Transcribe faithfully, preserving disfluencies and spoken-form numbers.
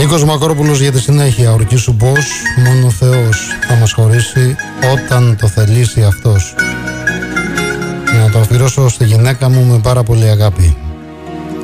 Νίκος Μακρόπουλος για τη συνέχεια. Ορκίσου πως μόνο ο Θεός θα μας χωρίσει όταν το θελήσει αυτός. Να το αφιερώσω στη γυναίκα μου με πάρα πολύ αγάπη.